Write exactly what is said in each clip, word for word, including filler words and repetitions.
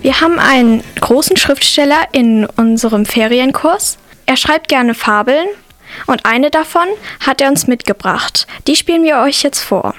Wir haben einen großen Schriftsteller in unserem Ferienkurs. Er schreibt gerne Fabeln und eine davon hat er uns mitgebracht. Die spielen wir euch jetzt vor.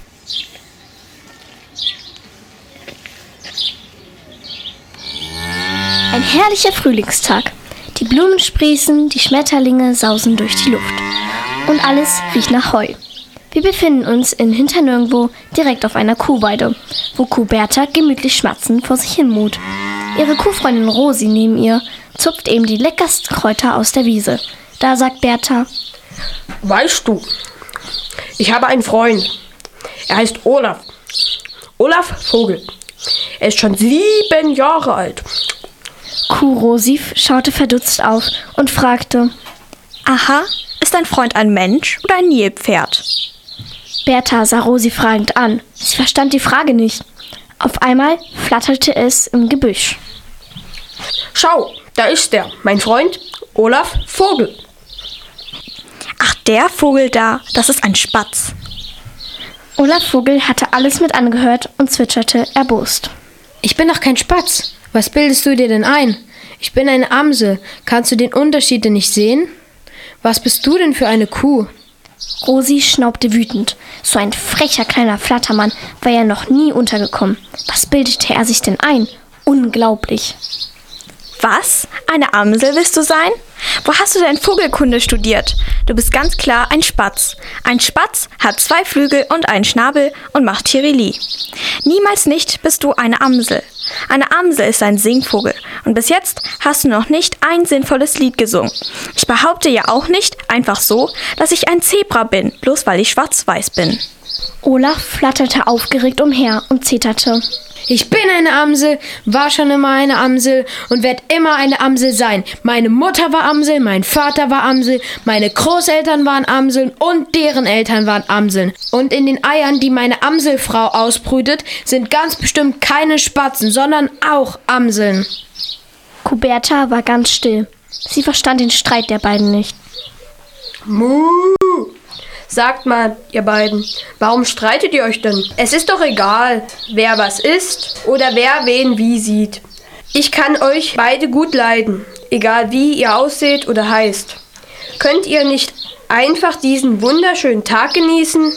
Ein herrlicher Frühlingstag. Die Blumen sprießen, die Schmetterlinge sausen durch die Luft. Und alles riecht nach Heu. Wir befinden uns in Hinternirgendwo direkt auf einer Kuhweide, wo Kuh Bertha gemütlich schmatzend vor sich hin mut. Ihre Kuhfreundin Rosi neben ihr zupft eben die leckersten Kräuter aus der Wiese. Da sagt Bertha: Weißt du, ich habe einen Freund. Er heißt Olaf. Olaf Vogel. Er ist schon sieben Jahre alt. Kuh Rosi schaute verdutzt auf und fragte: Aha, ist dein Freund ein Mensch oder ein Nilpferd? Bertha sah Rosi fragend an. Sie verstand die Frage nicht. Auf einmal flatterte es im Gebüsch. Schau, da ist er, mein Freund Olaf Vogel. Ach, der Vogel da, das ist ein Spatz. Olaf Vogel hatte alles mit angehört und zwitscherte erbost: Ich bin doch kein Spatz. Was bildest du dir denn ein? Ich bin eine Amsel. Kannst du den Unterschied denn nicht sehen? Was bist du denn für eine Kuh? Rosi schnaubte wütend. So ein frecher kleiner Flattermann war ja noch nie untergekommen. Was bildete er sich denn ein? Unglaublich. Was? Eine Amsel willst du sein? Wo hast du denn Vogelkunde studiert? Du bist ganz klar ein Spatz. Ein Spatz hat zwei Flügel und einen Schnabel und macht Tirili. Niemals nicht bist du eine Amsel. Eine Amsel ist ein Singvogel und bis jetzt hast du noch nicht ein sinnvolles Lied gesungen. Ich behaupte ja auch nicht einfach so, dass ich ein Zebra bin, bloß weil ich schwarz-weiß bin. Olaf flatterte aufgeregt umher und zitterte. Ich bin eine Amsel, war schon immer eine Amsel und werde immer eine Amsel sein. Meine Mutter war Amsel, mein Vater war Amsel, meine Großeltern waren Amseln und deren Eltern waren Amseln. Und in den Eiern, die meine Amselfrau ausbrütet, sind ganz bestimmt keine Spatzen, sondern auch Amseln. Kuh Bertha war ganz still. Sie verstand den Streit der beiden nicht. Muh! Sagt mal, ihr beiden, warum streitet ihr euch denn? Es ist doch egal, wer was ist oder wer wen wie sieht. Ich kann euch beide gut leiden, egal wie ihr ausseht oder heißt. Könnt ihr nicht einfach diesen wunderschönen Tag genießen?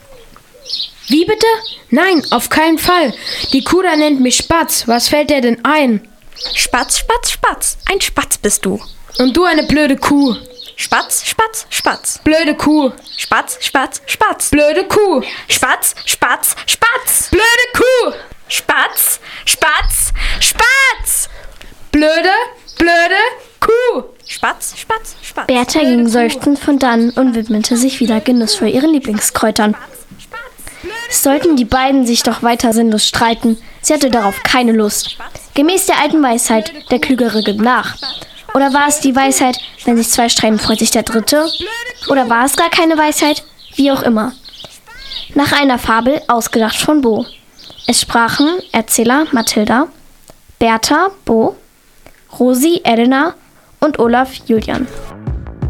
Wie bitte? Nein, auf keinen Fall. Die Kuh da nennt mich Spatz. Was fällt dir denn ein? Spatz, Spatz, Spatz. Ein Spatz bist du. Und du eine blöde Kuh. Spatz, Spatz, Spatz. Blöde Kuh. Spatz, Spatz, Spatz. Blöde Kuh. Spatz, Spatz, Spatz. Blöde Kuh. Spatz, Spatz, Spatz. Blöde, blöde Kuh. Spatz, Spatz, Spatz. Bertha ging seufzend von dannen und widmete sich wieder genussvoll ihren Lieblingskräutern. Sollten die beiden sich doch weiter sinnlos streiten, sie hatte darauf keine Lust. Gemäß der alten Weisheit, der Klügere gibt nach. Oder war es die Weisheit, wenn sich zwei streiten, freut sich der Dritte? Oder war es gar keine Weisheit? Wie auch immer. Nach einer Fabel, ausgedacht von Bo. Es sprachen Erzähler Mathilda, Bertha, Bo, Rosi, Elena und Olaf, Julian.